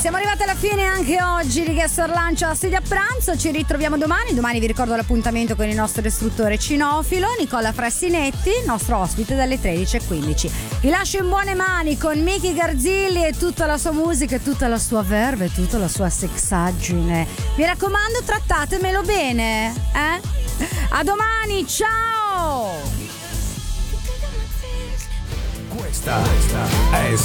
Siamo arrivati alla fine anche oggi di Guest Lancio a Studio a Pranzo. Ci ritroviamo domani. Domani vi ricordo l'appuntamento con il nostro istruttore cinofilo Nicola Frassinetti, nostro ospite dalle 13:15. Vi lascio in buone mani con Miki Garzilli e tutta la sua musica e tutta la sua verve e tutta la sua sexaggine. Mi raccomando, trattatemelo bene, A domani, ciao! Questa è